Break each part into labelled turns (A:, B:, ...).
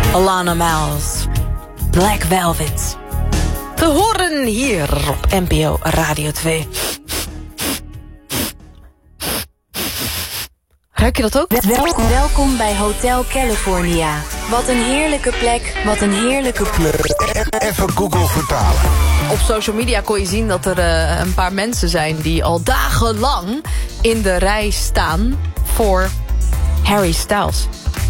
A: Alana Miles, Black Velvet. Te horen hier op NPO Radio 2. Ruik je dat ook?
B: Welkom bij Hotel California. Wat een heerlijke plek, wat een heerlijke plek.
C: Even Google vertalen.
A: Op social media kon je zien dat er een paar mensen zijn die al dagenlang in de rij staan voor Harry Styles.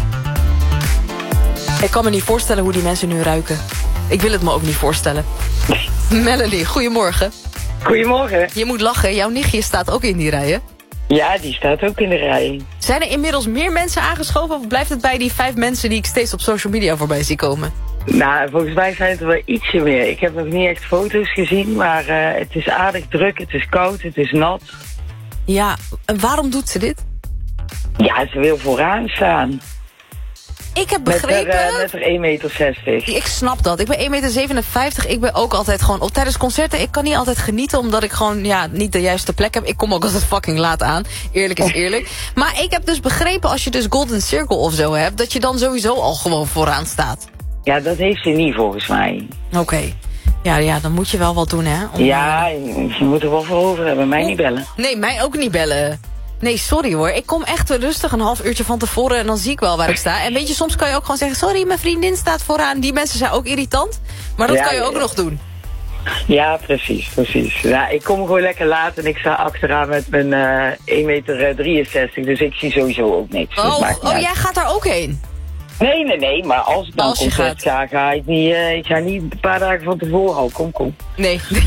A: Ik kan me niet voorstellen hoe die mensen nu ruiken. Ik wil het me ook niet voorstellen. Melanie, goedemorgen.
D: Goedemorgen.
A: Je moet lachen, jouw nichtje staat ook in die rij, hè?
D: Ja, die staat ook in de rij.
A: Zijn er inmiddels meer mensen aangeschoven of blijft het bij die 5 mensen die ik steeds op social media voorbij zie komen?
D: Nou, volgens mij zijn het er wel ietsje meer. Ik heb nog niet echt foto's gezien, maar het is aardig druk, het is koud, het is nat.
A: Ja, en waarom doet ze dit?
D: Ja, ze wil vooraan staan.
A: Ik heb begrepen...
D: Met haar 1,60 meter.
A: Ik snap dat. Ik ben 1,57 meter. Ik ben ook altijd gewoon... Tijdens concerten, ik kan niet altijd genieten... omdat ik gewoon niet de juiste plek heb. Ik kom ook altijd fucking laat aan. Eerlijk is eerlijk. Maar ik heb dus begrepen... als je dus Golden Circle of zo hebt... dat je dan sowieso al gewoon vooraan staat.
D: Ja, dat heeft ze niet volgens mij.
A: Oké. Ja, dan moet je wel wat doen, hè?
D: Ja, je moet er wel voor over hebben. Mij niet bellen.
A: Nee, mij ook niet bellen. Nee, sorry hoor. Ik kom echt rustig een half uurtje van tevoren en dan zie ik wel waar ik sta. En weet je, soms kan je ook gewoon zeggen... sorry, mijn vriendin staat vooraan. Die mensen zijn ook irritant. Maar dat kan je ook nog doen.
D: Ja, precies. Ja, ik kom gewoon lekker laat en ik sta achteraan met mijn 1,63 meter. Dus ik zie sowieso ook niks.
A: Jij gaat daar ook heen?
D: Nee, maar als ik naar een concert ga ik niet, ik ga niet een paar dagen van tevoren al. Kom.
A: Nee. Nee,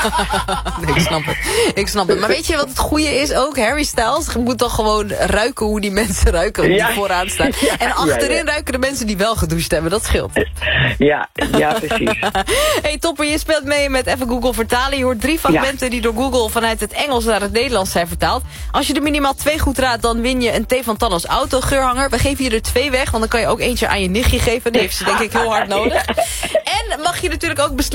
A: ik snap het. Maar weet je wat het goede is ook? Harry Styles, je moet toch gewoon ruiken hoe die mensen ruiken die vooraan staan. En achterin ruiken de mensen die wel gedoucht hebben, dat scheelt.
D: Ja, precies.
A: Hey Topper, je speelt mee met Even Google vertalen. Je hoort 3 fragmenten die door Google vanuit het Engels naar het Nederlands zijn vertaald. Als je er minimaal 2 goed raadt, dan win je een T. van Tannos autogeurhanger. We geven je er 2 weg, want dan kan je ook eentje aan je nichtje geven. Die heeft ze denk ik heel hard nodig. En mag je natuurlijk ook beslissen